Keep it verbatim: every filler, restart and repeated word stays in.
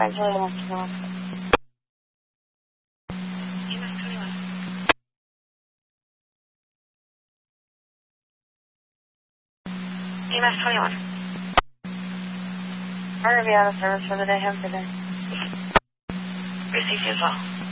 five Juliet one to go. E M S twenty-one. E M S twenty-one. I'm going to be out of service for the day. Have a good day. Received you as well.